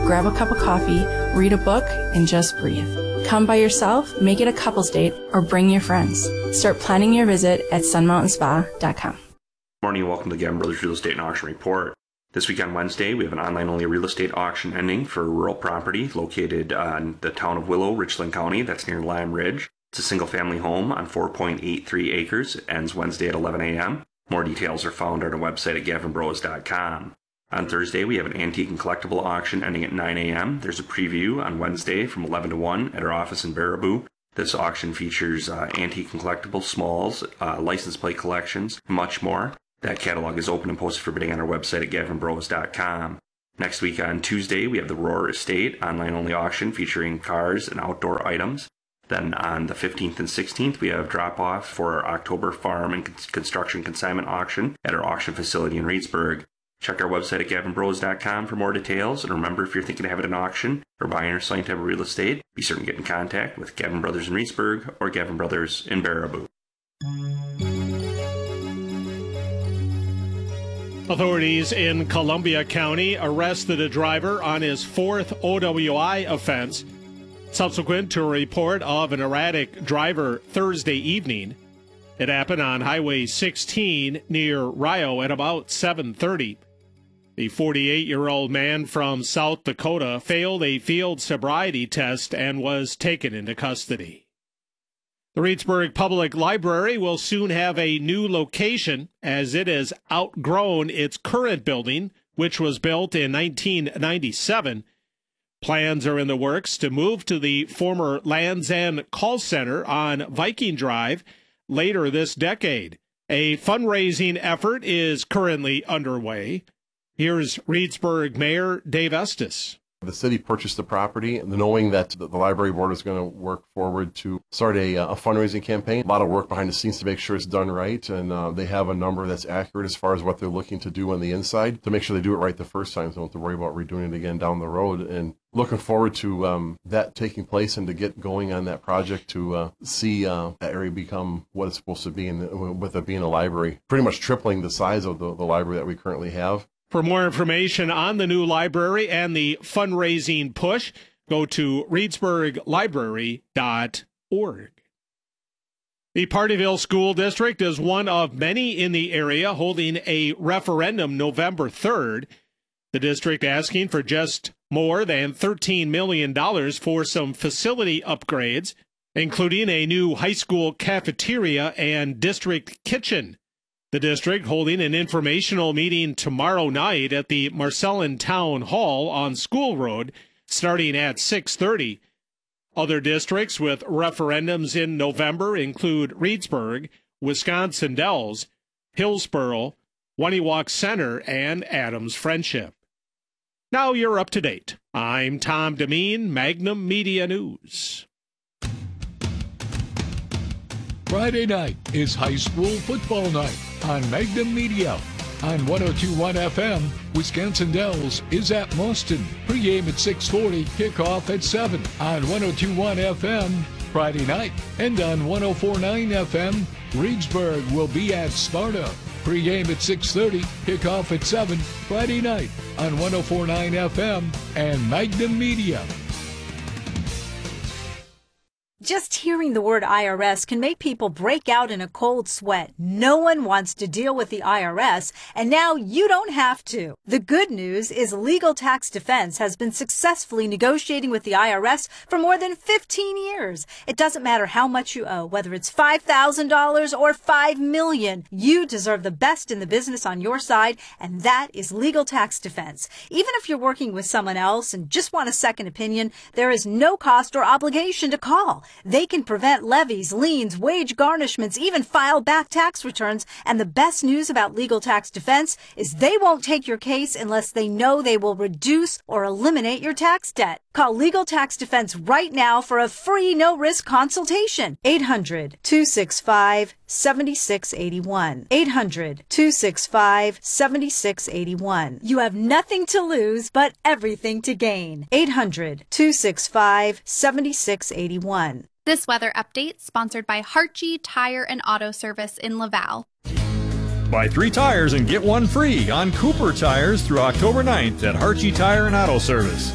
grab a cup of coffee, read a book, and just breathe. Come by yourself, make it a couple's date, or bring your friends. Start planning your visit at sunmountainspa.com. Morning, welcome to the Gavin Brothers Real Estate and Auction Report. This week on Wednesday, we have an online-only real estate auction ending for a rural property located in the town of Willow, Richland County. That's near Lime Ridge. It's a single-family home on 4.83 acres. It ends Wednesday at 11 a.m. More details are found on our website at gavinbros.com. On Thursday, we have an antique and collectible auction ending at 9 a.m. There's a preview on Wednesday from 11 to 1 at our office in Baraboo. This auction features antique and collectible smalls, license plate collections, and much more. That catalog is open and posted for bidding on our website at gavinbros.com. Next week on Tuesday, we have the Roar Estate online-only auction featuring cars and outdoor items. Then on the 15th and 16th, we have drop-off for our October farm and construction consignment auction at our auction facility in Reedsburg. Check our website at gavinbros.com for more details. And remember, if you're thinking of having an auction or buying or selling type of real estate, be certain to get in contact with Gavin Brothers in Reedsburg or Gavin Brothers in Baraboo. Authorities in Columbia County arrested a driver on his fourth OWI offense, subsequent to a report of an erratic driver Thursday evening. It happened on Highway 16 near Rio at about 7:30. The 48-year-old man from South Dakota failed a field sobriety test and was taken into custody. The Reedsburg Public Library will soon have a new location as it has outgrown its current building, which was built in 1997. Plans are in the works to move to the former Lands End Call Center on Viking Drive later this decade. A fundraising effort is currently underway. Here's Reedsburg Mayor Dave Estes. The city purchased the property, knowing that the library board is going to work forward to start a fundraising campaign. A lot of work behind the scenes to make sure it's done right, and they have a number that's accurate as far as what they're looking to do on the inside to make sure they do it right the first time, so they don't have to worry about redoing it again down the road. And looking forward to that taking place and to get going on that project to see that area become what it's supposed to be, and with it being a library, pretty much tripling the size of the library that we currently have. For more information on the new library and the fundraising push, go to reedsburglibrary.org. The Partyville School District is one of many in the area holding a referendum November 3rd. The district asking for just more than $13 million for some facility upgrades, including a new high school cafeteria and district kitchen. The district holding an informational meeting tomorrow night at the Marcellin Town Hall on School Road, starting at 6:30. Other districts with referendums in November include Reedsburg, Wisconsin Dells, Hillsboro, Waniwak Center, and Adams Friendship. Now you're up to date. I'm Tom Demeen, Magnum Media News. Friday night is high school football night on Magnum Media. On 102.1 FM, Wisconsin Dells is at Moston. Pre-game at 6:40, kickoff at 7 on 102.1 FM Friday night. And on 104.9 FM, Reedsburg will be at Sparta. Pre-game at 6:30, kickoff at 7 Friday night on 104.9 FM and Magnum Media. Just hearing the word IRS can make people break out in a cold sweat. No one wants to deal with the IRS, and now you don't have to. The good news is Legal Tax Defense has been successfully negotiating with the IRS for more than 15 years. It doesn't matter how much you owe, whether it's $5,000 or $5 million. You deserve the best in the business on your side, and that is Legal Tax Defense. Even if you're working with someone else and just want a second opinion, there is no cost or obligation to call. They can prevent levies, liens, wage garnishments, even file back tax returns. And the best news about Legal Tax Defense is they won't take your case unless they know they will reduce or eliminate your tax debt. Call Legal Tax Defense right now for a free no-risk consultation. 800-265-7681. 800-265-7681. You have nothing to lose but everything to gain. 800-265-7681. This weather update sponsored by Hartje Tire and Auto Service in Laval. Buy 3 tires and get 1 free on Cooper tires through October 9th at Hartje Tire and Auto Service.